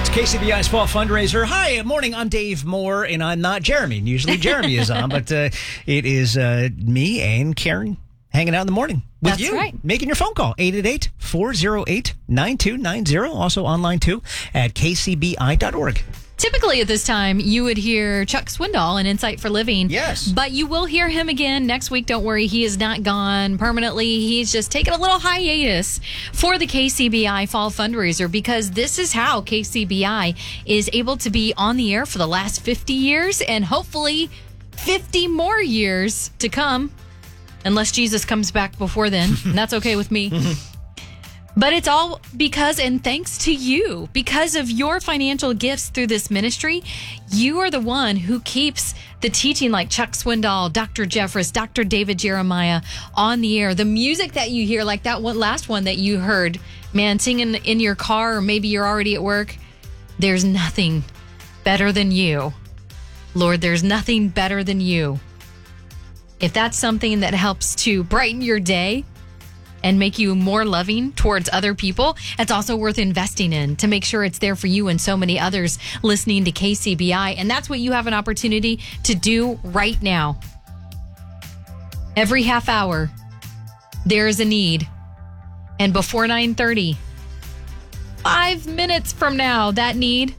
KCBI's Fall Fundraiser. Hi, morning. I'm Dave Moore, and I'm not Jeremy. Usually Jeremy is on, but it is me and Karen hanging out in the morning with That's you. right. Making your phone call, 888-408-9290. Also online, too, at kcbi.org. Typically at this time, you would hear Chuck Swindoll in Insight for Living. Yes. But you will hear him again next week. Don't worry. He is not gone permanently. He's just taking a little hiatus for the KCBI Fall Fundraiser because this is how KCBI is able to be on the air for the last 50 years and hopefully 50 more years to come, unless Jesus comes back before then. And that's okay with me. But it's all because and thanks to you. Because of your financial gifts through this ministry, you are the one who keeps the teaching like Chuck Swindoll, Dr. Jeffress, Dr. David Jeremiah on the air. The music that you hear, like that last one that you heard, man, singing in your car, or maybe you're already at work. There's nothing better than you. Lord, there's nothing better than you. If that's something that helps to brighten your day and make you more loving towards other people, it's also worth investing in to make sure it's there for you and so many others listening to KCBI. And that's what you have an opportunity to do right now. Every half hour, there is a need. And before 9:30, 5 minutes from now, that need,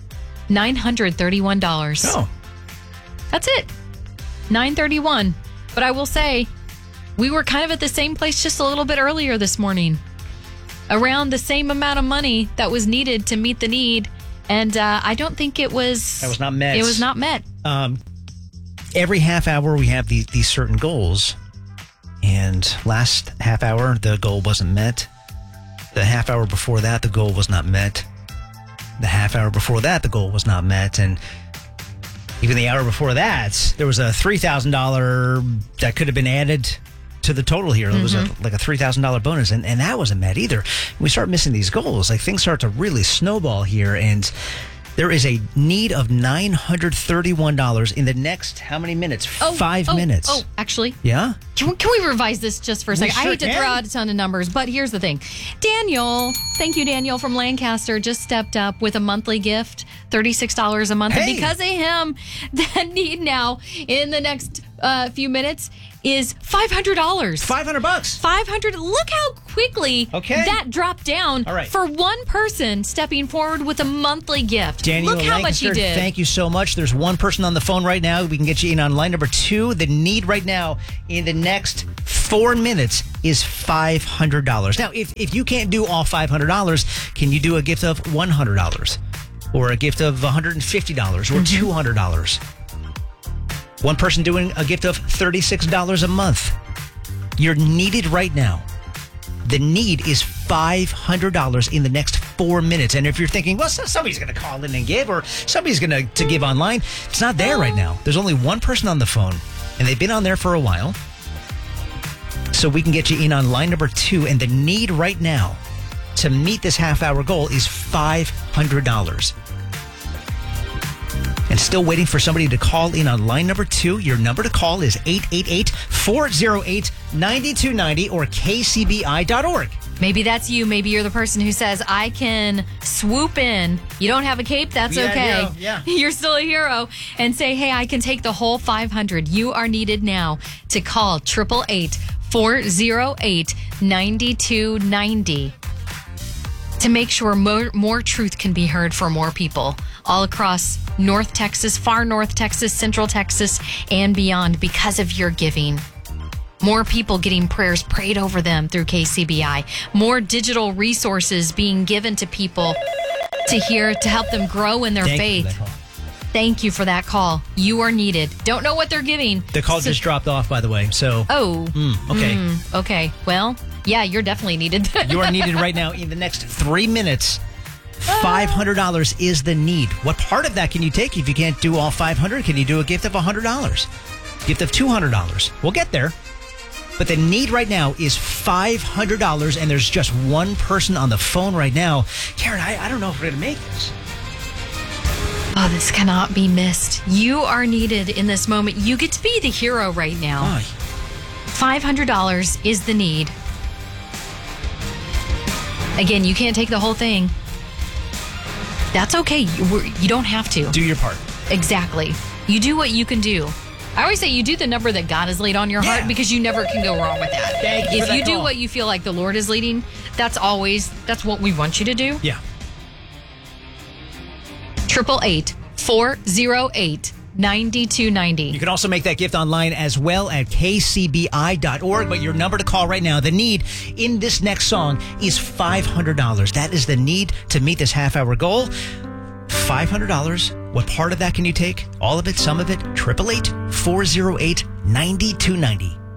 $931. Oh. That's it. $931. But I will say, we were kind of at the same place just a little bit earlier this morning, around the same amount of money that was needed to meet the need. And I don't think it was... That was not met. It was not met. Every half hour, we have these certain goals. And last half hour, the goal wasn't met. The half hour before that, the goal was not met. The half hour before that, the goal was not met. And even the hour before that, there was a $3,000 that could have been added to the total here. It was like a $3,000 bonus, and that wasn't met either. We start missing these goals. Like, things start to really snowball here, and there is a need of $931 in the next, how many minutes? 5 minutes. Oh, actually. Yeah? Can we revise this just for a second? Sure I hate to can. throw out a ton of numbers, but here's the thing. Daniel, thank you, Daniel from Lancaster, just stepped up with a monthly gift, $36 a month. Hey. And because of him, that need now in the next few minutes is $500. $500. $500. Look how quickly that dropped down All right. for one person stepping forward with a monthly gift. Daniel Look how Lancaster, much he did. Thank you so much. There's one person on the phone right now. We can get you in on line number 2. The need right now in the next 4 minutes is $500. Now, if you can't do all $500, can you do a gift of $100 or a gift of $150 or $200? One person doing a gift of $36 a month. You're needed right now. The need is $500 in the next 4 minutes. And if you're thinking, well, somebody's going to call in and give, or somebody's going to give online, it's not there right now. There's only one person on the phone, and they've been on there for a while. So we can get you in on line number 2. And the need right now to meet this half-hour goal is $500. And still waiting for somebody to call in on line number 2. Your number to call is 888-408-9290 or kcbi.org. Maybe that's you. Maybe you're the person who says, I can swoop in. You don't have a cape? That's okay. Hero. Yeah. You're still a hero. And say, hey, I can take the whole $500. You are needed now to call 888-408-9290 to make sure more truth can be heard for more people all across North Texas, far North Texas, Central Texas, and beyond because of your giving. More people getting prayers prayed over them through KCBI. More digital resources being given to people to help them grow in their faith. Thank you for that call. You are needed. Don't know what they're giving. The call just dropped off, by the way. So. Okay. Okay. Well, yeah, you're definitely needed. You are needed right now in the next 3 minutes. $500 is the need. What part of that can you take? If you can't do all $500, can you do a gift of $100? Gift of $200? We'll get there. But the need right now is $500, and there's just one person on the phone right now. Karen, I don't know if we're going to make this. Oh, this cannot be missed. You are needed in this moment. You get to be the hero right now. $500 is the need. Again, you can't take the whole thing. That's okay. You don't have to. Do your part. Exactly. You do what you can do. I always say you do the number that God has laid on your heart because you never can go wrong with that. Thank you if for that you do call. what you feel like the Lord is leading, that's what we want you to do. Yeah. 888-408-9290. You can also make that gift online as well at kcbi.org. But your number to call right now, the need in this next song is $500. That is the need to meet this half-hour goal. $500. What part of that can you take? All of it? Some of it? 888-408-9290.